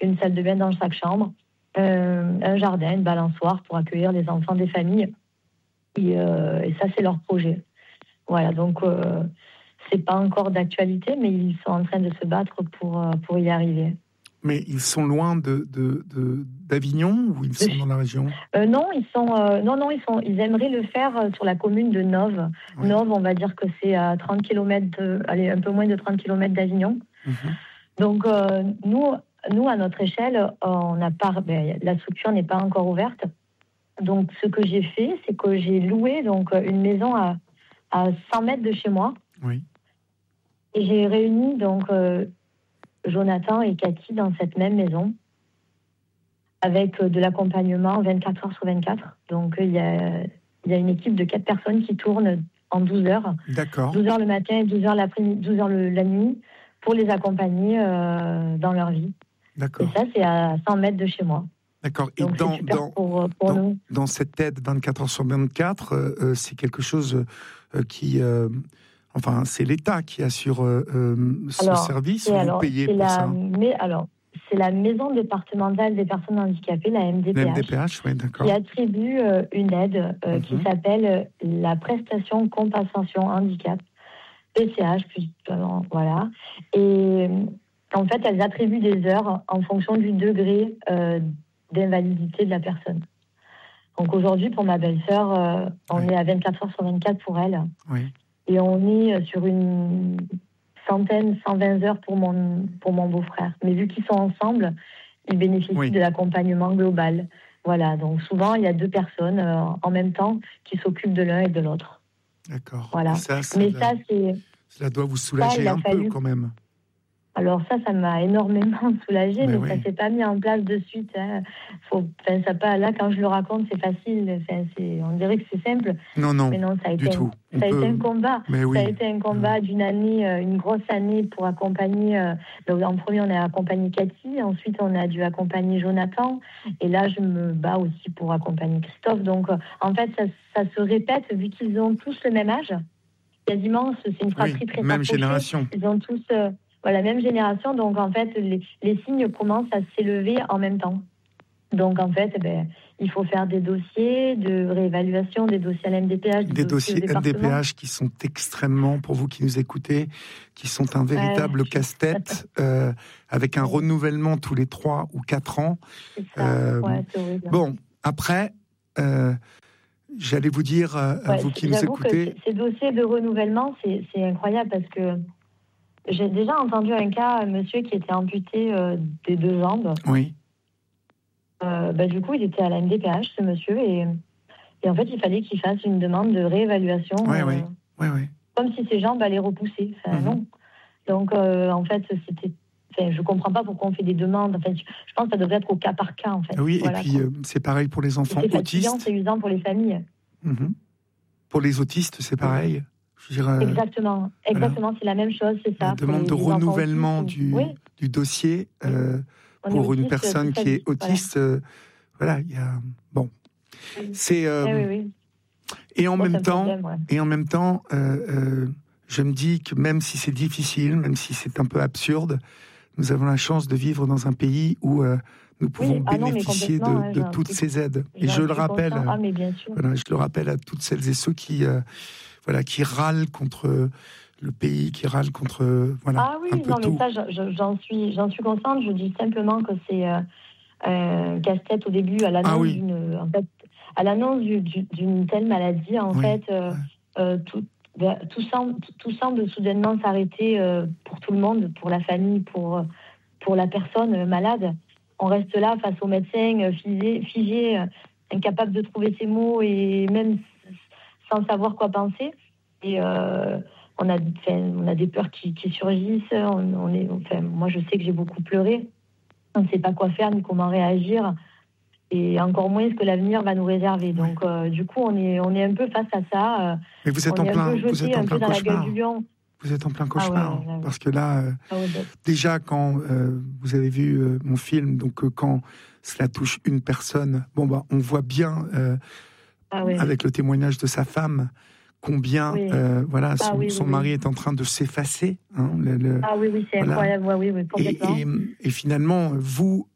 une salle de bain dans chaque chambre, un jardin, une balançoire pour accueillir les enfants des familles. Et ça, c'est leur projet. Voilà, donc c'est pas encore d'actualité, mais ils sont en train de se battre pour y arriver. Mais ils sont loin d'Avignon ou ils sont dans la région ? Non, ils aimeraient le faire sur la commune de Nove. Oui. Nove, on va dire que c'est à 30 km, un peu moins de 30 km d'Avignon. Donc nous, à notre échelle, la structure n'est pas encore ouverte. Donc ce que j'ai fait, c'est que j'ai loué donc une maison à 100 mètres de chez moi. Oui. Et j'ai réuni donc Jonathan et Cathy dans cette même maison avec de l'accompagnement 24 heures sur 24. Donc il y a une équipe de 4 personnes qui tournent en 12 heures. D'accord. 12 heures le matin et 12 heures l'après-midi, 12 heures la nuit pour les accompagner dans leur vie. D'accord. Et ça, c'est à 100 mètres de chez moi. D'accord. Et donc, dans cette aide 24 heures sur 24, c'est quelque chose qui... Enfin, c'est l'État qui assure ce service, ou vous payez pour ça ? C'est la Maison départementale des personnes handicapées, la MDPH, la MDPH, oui, d'accord, qui attribue une aide qui s'appelle la prestation compensation handicap, PCH, voilà. Et en fait, elles attribuent des heures en fonction du degré d'invalidité de la personne. Donc aujourd'hui, pour ma belle-sœur, on est à 24 heures sur 24 pour elle. Oui. Et on est sur une 120 heures pour mon beau-frère. Mais vu qu'ils sont ensemble, ils bénéficient de l'accompagnement global. Voilà, donc souvent, il y a 2 personnes en même temps qui s'occupent de l'un et de l'autre. D'accord. Voilà. Cela doit vous soulager un peu quand même. Alors ça m'a énormément soulagée, mais ça ne s'est pas mis en place de suite. Hein. Là, quand je le raconte, c'est facile. On dirait que c'est simple. Non, mais non, ça a été un combat. Ça a été un combat d'une année, une grosse année pour accompagner. Donc, en premier, on a accompagné Cathy. Ensuite, on a dû accompagner Jonathan. Et là, je me bats aussi pour accompagner Christophe. Donc, en fait, ça se répète vu qu'ils ont tous le même âge. Quasiment, c'est une fratrie très même rapprochée. Génération. Ils ont tous... la même génération, donc en fait, les signes commencent à s'élever en même temps. Donc en fait, il faut faire des dossiers de réévaluation, des dossiers à la MDPH. Des dossiers MDPH qui sont extrêmement, pour vous qui nous écoutez, qui sont un véritable casse-tête, avec un renouvellement tous les 3 ou 4 ans. C'est ça, c'est horrible. Bon, après... j'allais vous dire, vous qui nous écoutez... Que ces dossiers de renouvellement, c'est incroyable parce que j'ai déjà entendu un monsieur qui était amputé des 2 jambes. Oui. Du coup, il était à la MDPH, ce monsieur, et en fait, il fallait qu'il fasse une demande de réévaluation. Oui. Comme si ses jambes allaient repousser. Non. Donc, en fait, je comprends pas pourquoi on fait des demandes. En fait, je pense que ça devrait être au cas par cas, en fait. Oui, voilà, et puis c'est pareil pour les enfants autistes. C'est usant pour les familles. Pour les autistes, c'est pareil. Je veux dire, exactement, c'est la même chose, c'est ça. La demande de renouvellement du dossier pour une personne qui est autiste, il y a... Bon. C'est... Et en même temps, je me dis que même si c'est difficile, même si c'est un peu absurde, nous avons la chance de vivre dans un pays où nous pouvons bénéficier de toutes ces aides. Et je le rappelle, je le rappelle à toutes celles et ceux qui râlent contre le pays, qui râlent contre un peu tout. Mais ça, j'en suis consciente. Je dis simplement que c'est un casse-tête au début à l'annonce d'une telle maladie. Tout semble soudainement s'arrêter pour tout le monde, pour la famille, pour la personne malade. On reste là face au médecin, figé, incapable de trouver ses mots et même sans savoir quoi penser. Et on a des peurs qui surgissent. Moi, je sais que j'ai beaucoup pleuré. On ne sait pas quoi faire ni comment réagir. Et encore moins ce que l'avenir va nous réserver. Donc, du coup, on est un peu face à ça. Mais vous êtes en plein cauchemar. Vous êtes en plein cauchemar. Parce que là, déjà, quand vous avez vu mon film, donc quand cela touche une personne, on voit bien, avec le témoignage de sa femme, combien son mari est en train de s'effacer. C'est incroyable, complètement. Et finalement, vous,